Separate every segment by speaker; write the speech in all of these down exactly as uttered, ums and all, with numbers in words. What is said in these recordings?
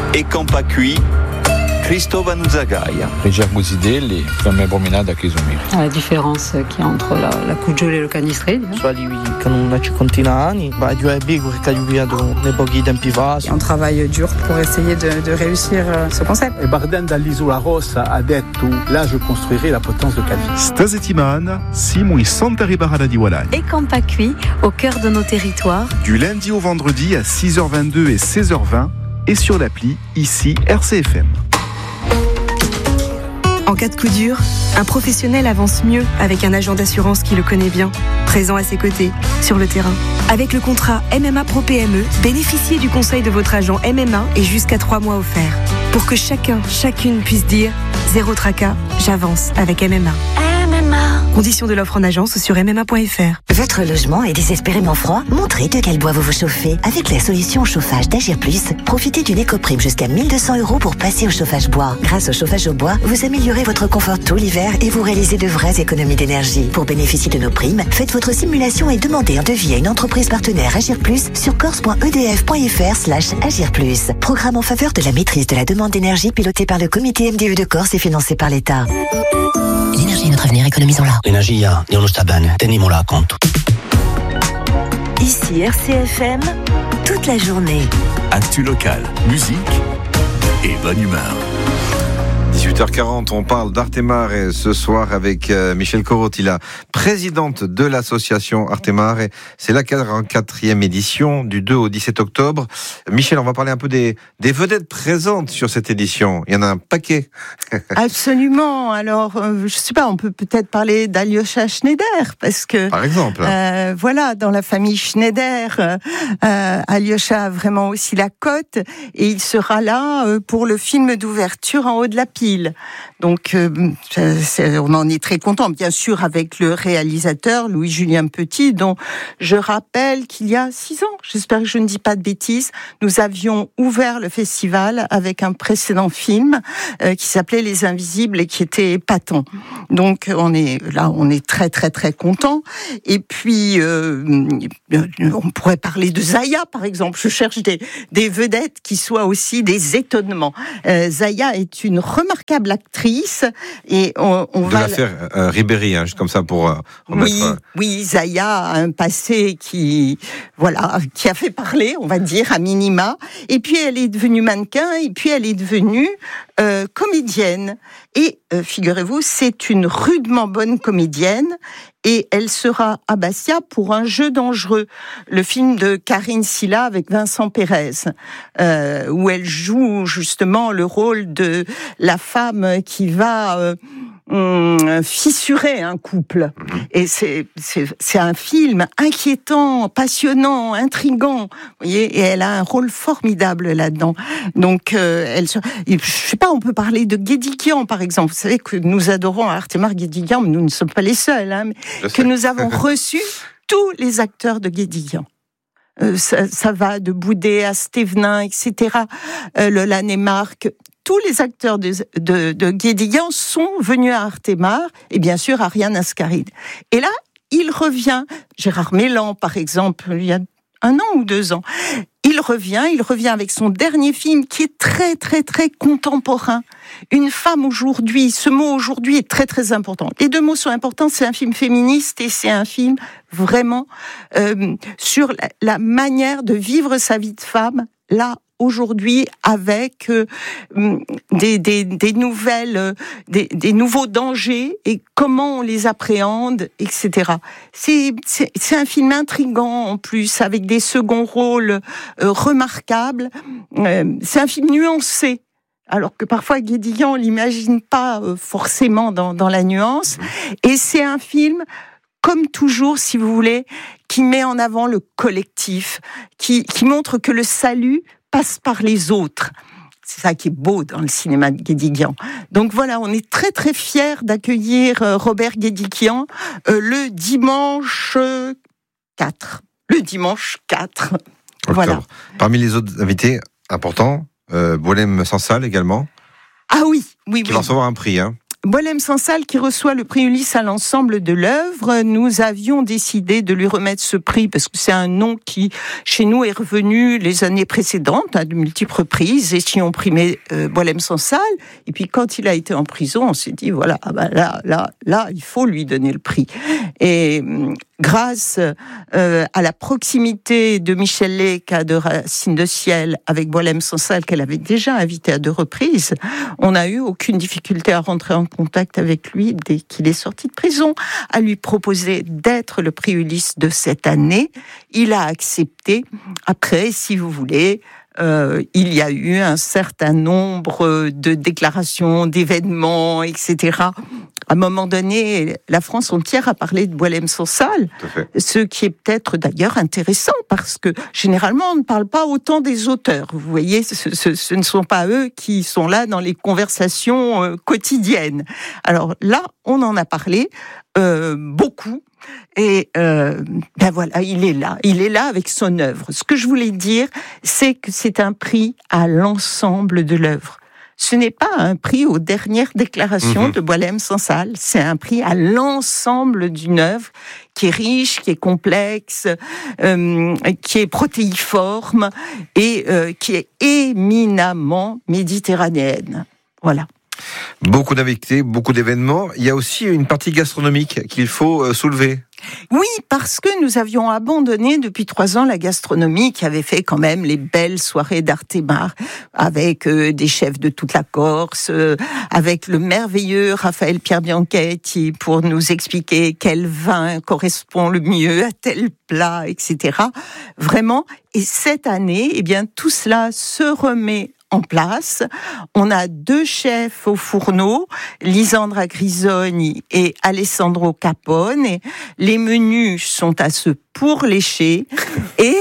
Speaker 1: E Campacui, Cristóbal Zagaia.
Speaker 2: Ricerco Zidelli, come promenade a Chisumir.
Speaker 3: La differenza che entre la, la Cugiole e il Canistredi.
Speaker 4: Quali che non ha cinquantina anni, ma io è bigo che io vedo nei pochi tempi vasi.
Speaker 3: On travaille dur pour essayer de, de réussir ce concept.
Speaker 5: E Bardem dall'Isola Rossa ha detto, là je construirai la potence de Calvi.
Speaker 6: Sta settimana siamo in Santa Ribera di Guadagna.
Speaker 7: Et Campacui, au cœur de nos territoires.
Speaker 6: Du lundi au vendredi à six heures vingt-deux et seize heures vingt et sur l'appli ici R C F M.
Speaker 8: En cas de coup dur, un professionnel avance mieux avec un agent d'assurance qui le connaît bien, présent à ses côtés, sur le terrain. Avec le contrat M M A Pro P M E, bénéficiez du conseil de votre agent M M A et jusqu'à trois mois offerts. Pour que chacun, chacune puisse dire « Zéro tracas, j'avance avec M M A ».
Speaker 7: M M A.
Speaker 8: Conditions de l'offre en agence sur m m a point f r.
Speaker 9: Votre logement est désespérément froid? Montrez de quel bois vous vous chauffez. Avec la solution chauffage d'Agir Plus, profitez d'une éco-prime jusqu'à mille deux cents euros pour passer au chauffage bois. Grâce au chauffage au bois, vous améliorez votre confort tout l'hiver et vous réalisez de vraies économies d'énergie. Pour bénéficier de nos primes, faites votre simulation et demandez un devis à une entreprise partenaire Agir Plus sur corse point e d f point f r slash agir plus. Programme en faveur de la maîtrise de la demande d'énergie piloté par le comité M D E de Corse et financé par l'État.
Speaker 10: L'énergie est notre avenir, économisons-la.
Speaker 11: L'energia non sta bene, teniamola a conto.
Speaker 9: Ici R C F M, toute la journée.
Speaker 1: Actu local, musique et bonne humeur.
Speaker 12: dix-huit heures quarante, on parle d'Artemare et ce soir avec euh, Michèle Corotti, la présidente de l'association Artemare. C'est la quarante-quatrième édition du deux au dix-sept octobre. Michèle, on va parler un peu des, des vedettes présentes sur cette édition. Il y en a un paquet.
Speaker 13: Absolument. Alors, euh, je sais pas, on peut peut-être parler d'Alyosha Schneider parce que,
Speaker 12: par exemple,
Speaker 13: euh, voilà, dans la famille Schneider, euh, Alyosha a vraiment aussi la cote et il sera là euh, pour le film d'ouverture En haut de la pile. Donc, euh, c'est, on en est très content, bien sûr, avec le réalisateur Louis-Julien Petit, dont je rappelle qu'il y a six ans, j'espère que je ne dis pas de bêtises, nous avions ouvert le festival avec un précédent film euh, qui s'appelait Les Invisibles et qui était épatant. Donc, on est là, on est très très très content. Et puis, euh, on pourrait parler de Zaya, par exemple. Je cherche des, des vedettes qui soient aussi des étonnements. Euh, Zaya est une remarquable actrice et on, on
Speaker 12: de
Speaker 13: va...
Speaker 12: l'affaire euh, Ribéry, hein, comme ça pour euh, remettre...
Speaker 13: Oui, oui, Zaya a un passé qui, voilà, qui a fait parler, on va dire, à minima. Et puis elle est devenue mannequin et puis elle est devenue euh, comédienne. Et euh, figurez-vous, c'est une rudement bonne comédienne. Et elle sera à Bastia pour Un jeu dangereux, le film de Karine Silla avec Vincent Pérez, euh, où elle joue justement le rôle de la femme qui va euh, hum, fissurer un couple. Et c'est, c'est, c'est un film inquiétant, passionnant, intrigant. Vous voyez, et elle a un rôle formidable là-dedans. Donc, euh, elle, je sais pas, on peut parler de Guédiguian, par exemple. Vous savez que nous adorons Artemare Guédiguian, mais nous ne sommes pas les seuls, hein, que nous avons reçu tous les acteurs de Guédiguian. Euh, ça, ça va de Boudet à Stévenin, et cetera. Euh, le Lanémarque. Tous les acteurs de, de, de Guédiguian sont venus à Artemare, et bien sûr Ariane Ascaride. Et là, il revient, Gérard Mélan, par exemple, il y a un an ou deux ans, il revient, il revient avec son dernier film qui est très, très, très contemporain. Une femme aujourd'hui, ce mot aujourd'hui est très, très important. Les deux mots sont importants, c'est un film féministe et c'est un film vraiment euh, sur la, la manière de vivre sa vie de femme, là, aujourd'hui, avec euh, des, des, des nouvelles, euh, des, des nouveaux dangers et comment on les appréhende, et cetera. C'est, c'est, c'est un film intrigant en plus, avec des seconds rôles euh, remarquables. Euh, c'est un film nuancé. Alors que parfois Guédiguian, on l'imagine pas euh, forcément dans, dans la nuance. Et c'est un film, comme toujours, si vous voulez, qui met en avant le collectif, qui, qui montre que le salut passe par les autres. C'est ça qui est beau dans le cinéma de Guédiguian. Donc voilà, on est très très fiers d'accueillir Robert Guédiguian euh, le dimanche quatre. Le dimanche quatre.
Speaker 12: Octobre.
Speaker 13: Voilà.
Speaker 12: Parmi les autres invités importants, euh, Boualem Sansal également.
Speaker 13: Ah oui, oui,
Speaker 12: qui
Speaker 13: oui.
Speaker 12: va recevoir un prix, hein.
Speaker 13: Boualem Sansal qui reçoit le prix Ulysse à l'ensemble de l'œuvre. Nous avions décidé de lui remettre ce prix parce que c'est un nom qui, chez nous, est revenu les années précédentes à de multiples reprises. Et si on primait euh, Boualem Sansal, et puis quand il a été en prison, on s'est dit voilà, ah ben là, là, là, il faut lui donner le prix. Et grâce euh, à la proximité de Michel Leca de Racines de Ciel avec Boualem Sansal, qu'elle avait déjà invité à deux reprises, on n'a eu aucune difficulté à rentrer en contact avec lui dès qu'il est sorti de prison, à lui proposer d'être le prix Ulysse de cette année. Il a accepté. Après, si vous voulez, Euh, il y a eu un certain nombre de déclarations, d'événements, et cetera. À un moment donné, la France entière a parlé de Boualem Sansal, ce qui est peut-être d'ailleurs intéressant, parce que généralement, on ne parle pas autant des auteurs. Vous voyez, ce, ce, ce ne sont pas eux qui sont là dans les conversations euh, quotidiennes. Alors là, on en a parlé euh, beaucoup. Et euh, ben voilà, il est là, il est là avec son œuvre. Ce que je voulais dire, c'est que c'est un prix à l'ensemble de l'œuvre. Ce n'est pas un prix aux dernières déclarations mmh. de Boualem Sansal, c'est un prix à l'ensemble d'une œuvre qui est riche, qui est complexe, euh, qui est protéiforme et euh, qui est éminemment méditerranéenne. Voilà.
Speaker 12: Beaucoup d'invités, beaucoup d'événements. Il y a aussi une partie gastronomique qu'il faut soulever.
Speaker 13: Oui, parce que nous avions abandonné depuis trois ans la gastronomie qui avait fait quand même les belles soirées d'Artemare avec euh, des chefs de toute la Corse, euh, avec le merveilleux Raphaël Pierre Bianchetti pour nous expliquer quel vin correspond le mieux à tel plat, et cetera. Vraiment. Et cette année, eh bien, tout cela se remet en place. On a deux chefs au fourneau, Lisandra Grisoni et Alessandro Capone. Et les menus sont à se pourlécher et,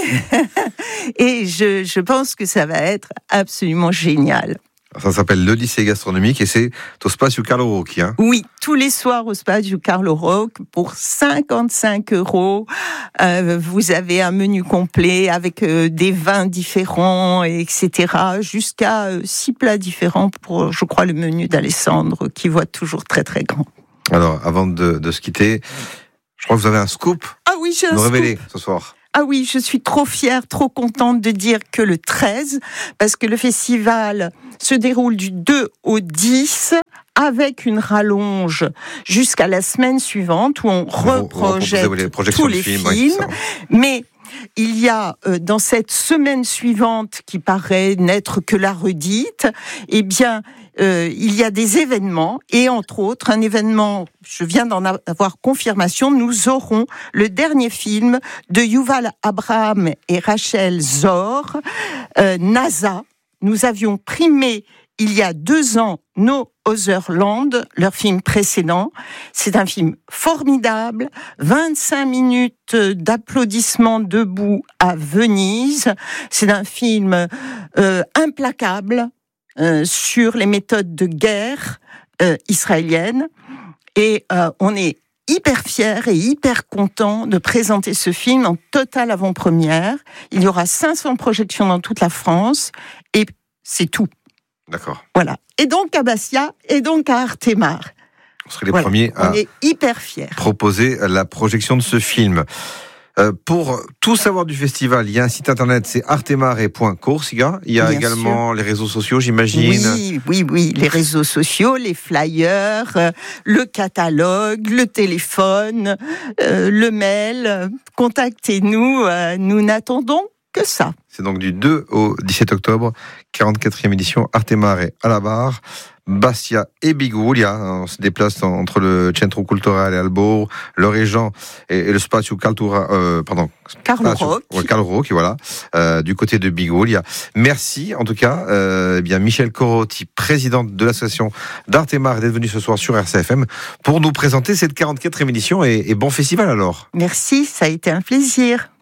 Speaker 13: et je, je pense que ça va être absolument génial.
Speaker 12: Ça s'appelle l'Odyssée gastronomique et c'est au Spazio Carlo Rocchi. Hein.
Speaker 13: Oui, tous les soirs au Spazio Carlo Rocchi pour cinquante-cinq euros. Euh, vous avez un menu complet avec euh, des vins différents, et cetera. Jusqu'à euh, six plats différents pour, je crois, le menu d'Alessandro qui voit toujours très très grand.
Speaker 12: Alors, avant de, de se quitter, je crois que vous avez un scoop.
Speaker 13: Ah oui, j'ai un
Speaker 12: nous
Speaker 13: scoop.
Speaker 12: révéler ce soir.
Speaker 13: Ah oui, je suis trop fière, trop contente de dire que le treize, parce que le festival se déroule du deux au dix, avec une rallonge jusqu'à la semaine suivante, où on reprojette les tous les films. films oui, mais il y a, euh, dans cette semaine suivante, qui paraît n'être que la redite, eh bien, euh, il y a des événements, et entre autres, un événement, je viens d'en avoir confirmation, nous aurons le dernier film de Yuval Abraham et Rachel Zor, euh, NASA. Nous avions primé il y a deux ans No Other Land, leur film précédent. C'est un film formidable, vingt-cinq minutes d'applaudissements debout à Venise. C'est un film euh, implacable euh, sur les méthodes de guerre euh, israéliennes. Et euh, on est hyper fiers et hyper contents de présenter ce film en totale avant-première. Il y aura cinq cents projections dans toute la France et c'est tout.
Speaker 12: D'accord.
Speaker 13: Voilà. Et donc à Bastia, et donc à Artemare.
Speaker 12: On serait les
Speaker 13: voilà.
Speaker 12: premiers à
Speaker 13: On est hyper fiers.
Speaker 12: proposer la projection de ce film. Euh, pour tout savoir du festival, il y a un site internet, c'est artemare point corsica. Il y a Bien également sûr. les réseaux sociaux, j'imagine.
Speaker 13: Oui, oui, oui, les réseaux sociaux, les flyers, euh, le catalogue, le téléphone, euh, le mail. Contactez-nous, euh, nous n'attendons que ça.
Speaker 12: C'est donc du deux au dix-sept octobre, quarante-quatrième édition Artemare à la barre, Bastia et Biguglia. On se déplace entre le Centro Culturale Albo, le Régent et le Spazio Cultura, euh, pardon,
Speaker 13: Carlo Rocchi.
Speaker 12: Ouais, Carlo Rocchi, voilà, euh, du côté de Biguglia. Merci, en tout cas, euh, eh bien, Michel Corotti, présidente de l'association d'Artemare, d'être venu ce soir sur R C F M pour nous présenter cette quarante-quatrième édition et, et bon festival alors.
Speaker 13: Merci, ça a été un plaisir.